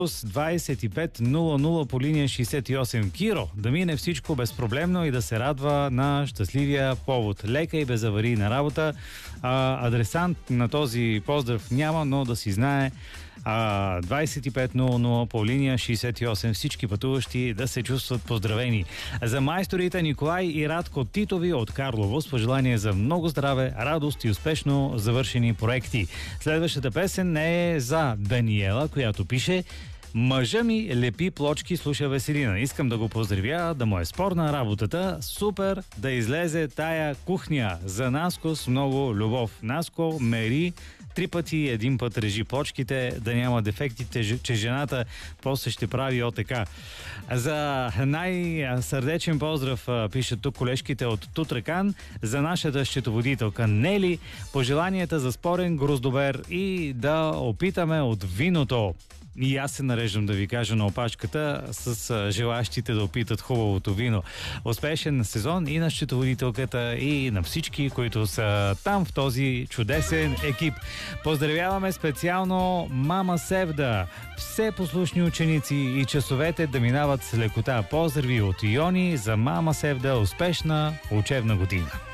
2500 по линия 68. Киро, да мине всичко безпроблемно и да се радва на щастливия повод. Лека и без аварии на работа. Адресант на този поздрав няма, но да си знае 2500 по линия 68. Всички пътуващи да се чувстват поздравени. За майсторите Николай и Радко Титови от Карлово с пожелание за много здраве, радост и успешно завършени проекти. Следващата песен е за Даниела, която пише: мъжа ми лепи плочки, слуша Веселина. Искам да го поздравя, да му е спорна работата. Супер да излезе тая кухня. За Наско с много любов. Наско мери 3 пъти, 1 път режи плочките, да няма дефектите, че жената после ще прави ОТК. За най-сърдечен поздрав пишат тук колежките от Тутракан, за нашата счетоводителка Нели, пожеланията за спорен гроздобер и да опитаме от виното. И аз се нареждам да ви кажа на опашката с желащите да опитат хубавото вино. Успешен сезон и на счетоводителката, и на всички, които са там в този чудесен екип. Поздравяваме специално мама Севда, все послушни ученици и часовете да минават с лекота. Поздрави от Йони за мама Севда, успешна учебна година.